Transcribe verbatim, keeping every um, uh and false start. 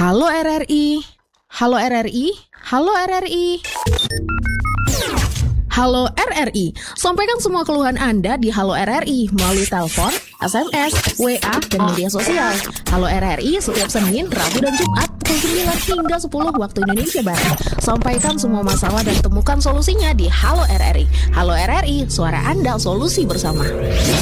Halo R R I, halo R R I, halo R R I. Halo R R I, sampaikan semua keluhan Anda di Halo R R I melalui telepon, S M S, W A, dan media sosial. Halo R R I setiap Senin, Rabu, dan Jumat pukul sembilan hingga sepuluh waktu Indonesia Barat. Sampaikan semua masalah dan temukan solusinya di Halo R R I. Halo R R I, suara Anda, solusi bersama.